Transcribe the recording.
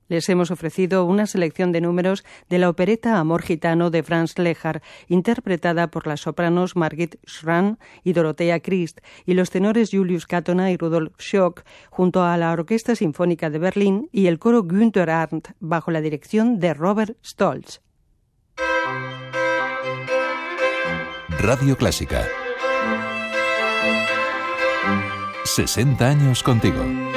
Les hemos ofrecido una selección de números de la opereta Amor gitano de Franz Lehár, interpretada por las sopranos Margit Schramm y Dorothea Christ, y los tenores Julius Katona y Rudolf Schock, junto a la Orquesta Sinfónica de Berlín y el coro Günther Arndt, bajo la dirección de Robert Stolz. Radio Clásica. 60 años contigo.